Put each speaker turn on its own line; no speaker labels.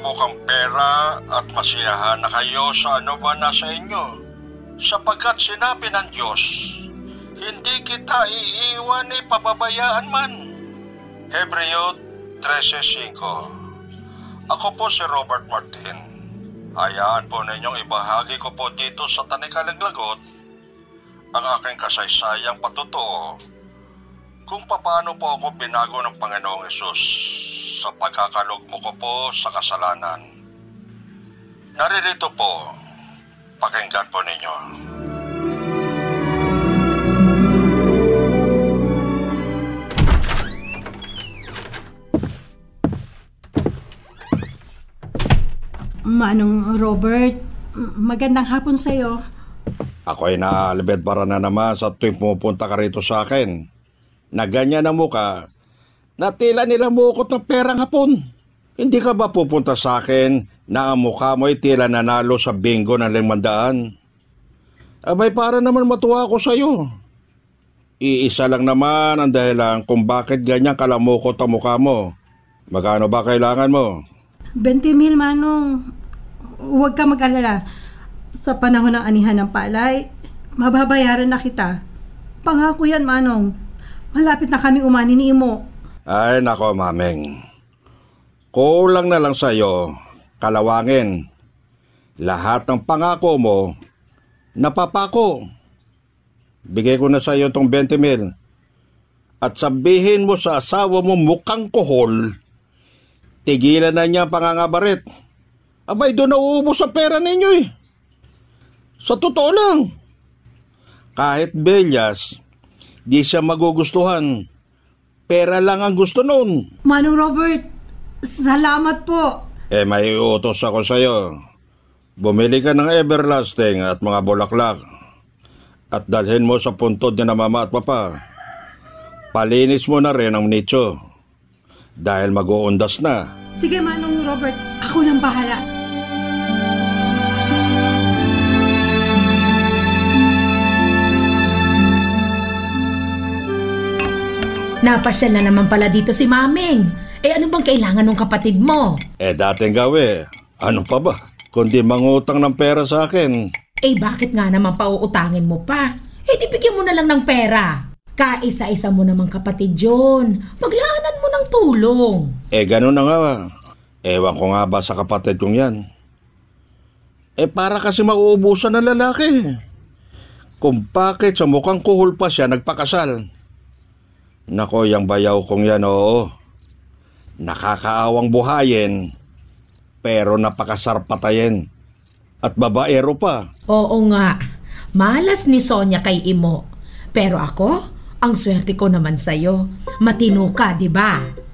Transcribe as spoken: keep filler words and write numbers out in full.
mukhang pera at masiyahan na kayo sa ano ba nasa inyo. Sapagkat sinabi ng Diyos, hindi kita iiwan ni pababayaan man. Hebreo thirteen five. Ako po si Robert Martin. Hayaan po ninyong ibahagi ko po dito sa Tanikalang Lagot ang aking kasaysayang patotoo kung paano po ako binago ng Panginoong Hesus sa pagkakalugmo ko po sa kasalanan. Naririto po, pakinggan po ninyo.
Manong Robert, magandang hapon sa'yo.
Ako ay naalibet para na naman sa tuwing pumupunta ka rito sa akin na ganyan ang muka na tila nila mukot ng perang hapon. Hindi ka ba pupunta sa akin na ang mukha mo ay tila nanalo sa bingo ng limandaan? Abay, para naman matuwa ako sa'yo. Iisa lang naman ang dahilan kung bakit ganyan kalamukot ang mukha mo. Magkano ba kailangan mo?
twenty mil, Manong. Huwag ka mag-alala. Sa panahon ng anihan ng palay, mababayaran na kita. Pangako yan, Manong. Malapit na kami umani ni Imo.
Ay, nako, Mameng. Kulang na lang sa'yo, kalawangin. Lahat ng pangako mo, napapako. Bigay ko na sa'yo itong twenty mil. At sabihin mo sa asawa mo mukhang kuhol, tigilan na niya ang pangangabarit. Abay, doon na uubos ang pera ninyo eh. Sa totoo lang. Kahit Belyas, di siya magugustuhan. Pera lang ang gusto nun.
Manong Robert, salamat po.
Eh, may utos ako sa'yo. Bumili ka ng everlasting at mga bulaklak. At dalhin mo sa puntod ni na mama at papa. Palinis mo na rin ang nicho. Dahil mag-uundas na.
Sige, Manong Robert, ako nang bahala.
Napasyal na naman pala dito si Mameng. Eh ano bang kailangan ng kapatid mo?
Eh dating gawi, ano pa ba? Kundi mangutang ng pera sa akin.
Eh bakit nga naman pauutangin mo pa? Eh di bigyan mo na lang ng pera. Kaisa-isa mo namang kapatid yun. Maglaanan mo ng tulong.
Eh ganun na nga. Ewan ko nga ba sa kapatid kong yan. Eh para kasi mauubusan ng lalaki. Kung bakit sa mukhang kuhol pa siya nagpakasal. Nako, yung bayaw kong yan, oo. Nakakaawang buhayin, pero napakasarpatayin. At babaero pa.
Oo nga. Malas ni Sonia kay Imo. Pero ako, ang swerte ko naman sa'yo. Matino ka, di ba?